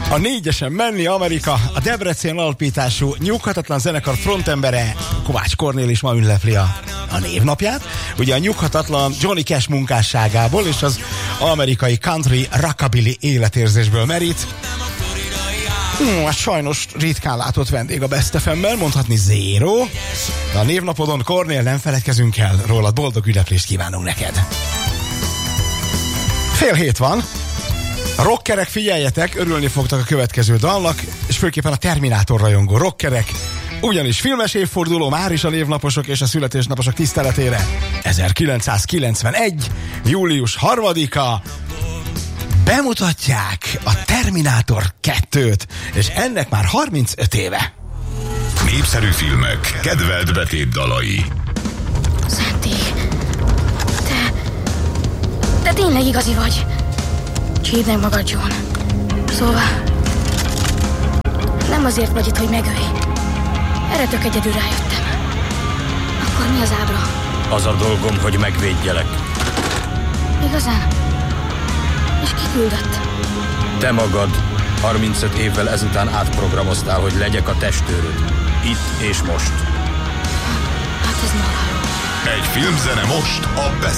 A 4-esen menni Amerika, a Debrecen alapítású nyughatatlan zenekar frontembere Kovács Kornél is ma ünnepli a névnapját. Ugye a nyughatatlan Johnny Cash munkásságából és az amerikai country rockabilly életérzésből merít. Hát sajnos ritkán látott vendég a Best FM-ben, mondhatni zéró. De a névnapodon, Kornél, nem feledkezünk el rólad, boldog ünneplést kívánunk neked. 6:30 van. A rockerek, figyeljetek, örülni fogtak a következő dalnak, és főképpen a Terminátor rajongó rockerek, ugyanis filmes évforduló már is a névnaposok és a születésnaposok tiszteletére. 1991. július 3-a bemutatják a Terminátor 2-t, és ennek már 35 éve. Népszerű filmek, kedvelt betétdalai. Szenti, te tényleg igazi vagy. Hívd meg magad, John. Szóval nem azért vagy itt, hogy megölj. Erre tök egyedül rájöttem. Akkor mi az ábra? Az a dolgom, hogy megvédjelek. Igazán? És ki küldött? Te magad 35 évvel ezután átprogramoztál, hogy legyek a testőröd. Itt és most. Hát ez marha jó. Egy filmzene most a Best